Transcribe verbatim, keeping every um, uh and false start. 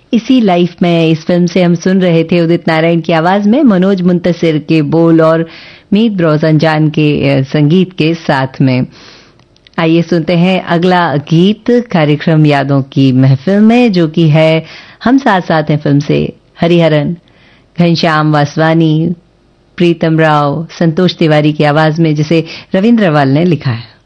इसी लाइफ में इस फिल्म से हम सुन रहे थे उदित नारायण की आवाज में मनोज मुंतसिर के बोल और मीत ब्रोजनजान के संगीत के साथ में। आइए सुनते हैं अगला गीत कार्यक्रम यादों की महफिल में, जो कि है हम साथ साथ हैं फिल्म से हरिहरन, घनश्याम वासवानी, प्रीतम राव, संतोष तिवारी की आवाज में, जिसे रविंद्र रावल ने लिखा है।